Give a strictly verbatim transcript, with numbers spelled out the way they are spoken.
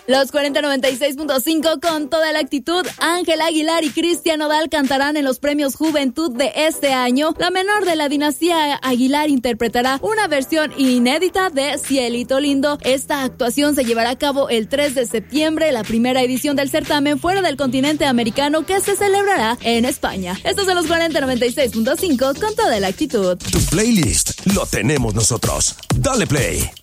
Los cuarenta noventa y seis punto cinco con toda la actitud. Ángel Aguilar y Cristian Nodal cantarán en los premios Juventud de este año. La menor de la dinastía Aguilar interpretará una versión inédita de Cielito Lindo. Esta actuación se llevará a cabo el tres de septiembre, la primera edición del certamen fuera del continente americano que se celebrará en España. Estos son los cuarenta noventa y seis punto cinco con toda la actitud. Tu playlist lo tenemos nosotros. Dale play.